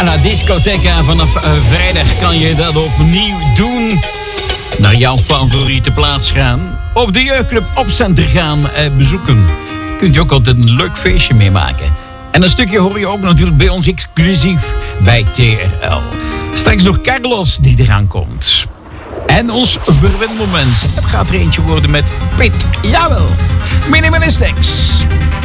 à la discotheca. Vanaf vrijdag kan je dat opnieuw doen. Naar jouw favoriete plaats gaan. Of de jeugdclub Opcenter gaan bezoeken. Kunt je ook altijd een leuk feestje meemaken. En een stukje hoor je ook natuurlijk bij ons exclusief bij TRL. Straks nog Carlos die eraan komt. En ons verwendmoment. Het gaat er eentje worden met Pit. Jawel. Minimalistics.